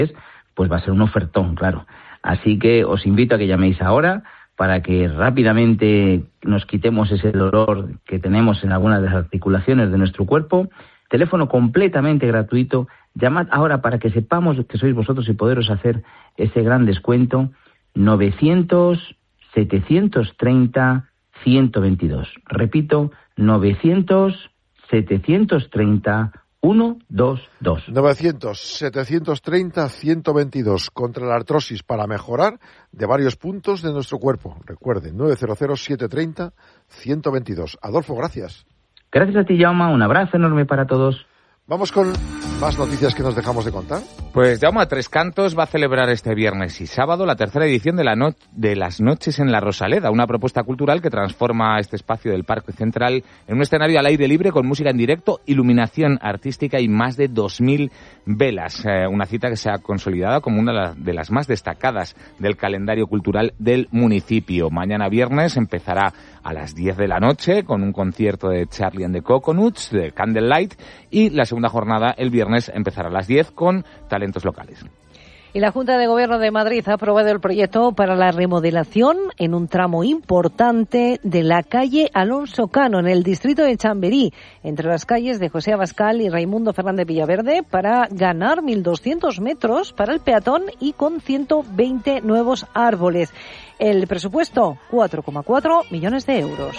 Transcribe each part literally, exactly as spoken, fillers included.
pues va a ser un ofertón, claro. Así que os invito a que llaméis ahora para que rápidamente nos quitemos ese dolor que tenemos en algunas de las articulaciones de nuestro cuerpo. Teléfono completamente gratuito. Llamad ahora para que sepamos que sois vosotros y poderos hacer ese gran descuento. novecientos, setecientos treinta, ciento veintidós. Repito, novecientos, setecientos treinta, ciento veintidós. novecientos, setecientos treinta, ciento veintidós. Contra la artrosis para mejorar de varios puntos de nuestro cuerpo. Recuerden, nueve cero cero, setecientos treinta, ciento veintidós. Adolfo, gracias. Gracias a ti, Jaume. Un abrazo enorme para todos. Vamos con más noticias que nos dejamos de contar. Pues Jaume Tres Cantos va a celebrar este viernes y sábado la tercera edición de, la no- de las Noches en la Rosaleda, una propuesta cultural que transforma este espacio del Parque Central en un escenario al aire libre con música en directo, iluminación artística y más de dos mil velas. Eh, una cita que se ha consolidado como una de las más destacadas del calendario cultural del municipio. Mañana viernes empezará a las diez de la noche con un concierto de Charlie and the Coconuts, de Candlelight, y la segunda jornada el viernes empezará a las diez con talentos locales. Y la Junta de Gobierno de Madrid ha aprobado el proyecto para la remodelación en un tramo importante de la calle Alonso Cano, en el distrito de Chamberí, entre las calles de José Abascal y Raimundo Fernández Villaverde, para ganar mil doscientos metros para el peatón y con ciento veinte nuevos árboles. El presupuesto, cuatro coma cuatro millones de euros.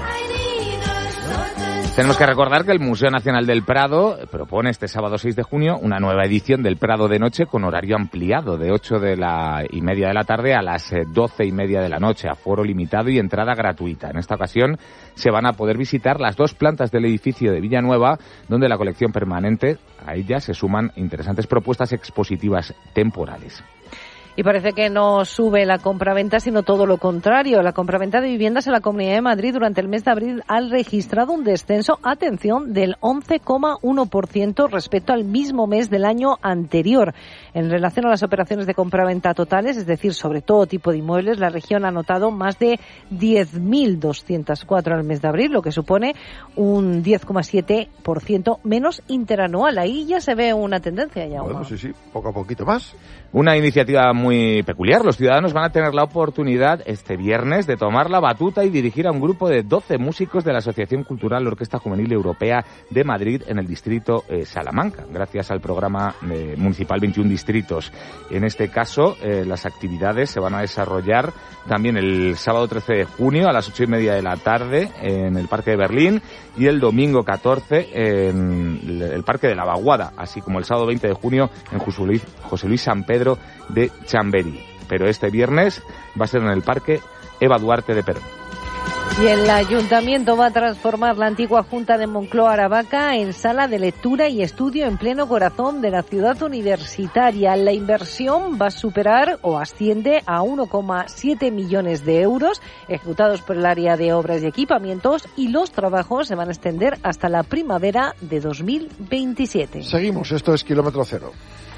Tenemos que recordar que el Museo Nacional del Prado propone este sábado seis de junio una nueva edición del Prado de Noche con horario ampliado de ocho de la y media de la tarde a las doce y media de la noche, aforo limitado y entrada gratuita. En esta ocasión se van a poder visitar las dos plantas del edificio de Villanueva, donde la colección permanente, a ella se suman interesantes propuestas expositivas temporales. Y parece que no sube la compraventa, sino todo lo contrario. La compraventa de viviendas en la Comunidad de Madrid durante el mes de abril ha registrado un descenso, atención, del once coma uno por ciento respecto al mismo mes del año anterior. En relación a las operaciones de compraventa totales, es decir, sobre todo tipo de inmuebles, la región ha notado más de diez mil doscientos cuatro en el mes de abril, lo que supone un diez coma siete por ciento menos interanual. Ahí ya se ve una tendencia ya. Bueno, sí, sí, poco a poquito más. Una iniciativa muy peculiar. Los ciudadanos van a tener la oportunidad este viernes de tomar la batuta y dirigir a un grupo de doce músicos de la Asociación Cultural Orquesta Juvenil Europea de Madrid en el distrito eh, Salamanca, gracias al programa eh, municipal veintiún distritos. En este caso, eh, las actividades se van a desarrollar también el sábado trece de junio a las ocho y media de la tarde en el Parque de Berlín y el domingo catorce en el Parque de la Vaguada, así como el sábado veinte de junio en José Luis, José Luis San Pedro de Chamberí. Pero este viernes va a ser en el Parque Eva Duarte de Perón. Y el Ayuntamiento va a transformar la antigua Junta de Moncloa Aravaca en sala de lectura y estudio en pleno corazón de la ciudad universitaria. La inversión va a superar o asciende a uno coma siete millones de euros ejecutados por el área de obras y equipamientos, y los trabajos se van a extender hasta la primavera de dos mil veintisiete. Seguimos, esto es Kilómetro Cero.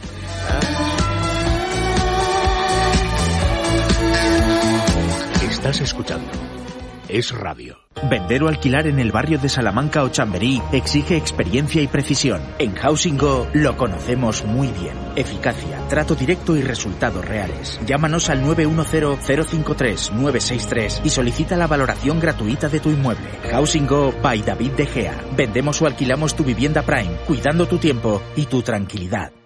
Estás escuchando Es Radio. Vender o alquilar en el barrio de Salamanca o Chamberí exige experiencia y precisión. En Housing Go lo conocemos muy bien. Eficacia, trato directo y resultados reales. Llámanos al nueve uno cero, cero cinco tres, nueve seis tres y solicita la valoración gratuita de tu inmueble. Housing Go by David De Gea. Vendemos o alquilamos tu vivienda Prime, cuidando tu tiempo y tu tranquilidad.